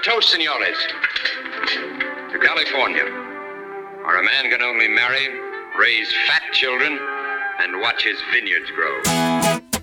toast, senores. To California, where a man can only marry, raise fat children, and watch his vineyards grow.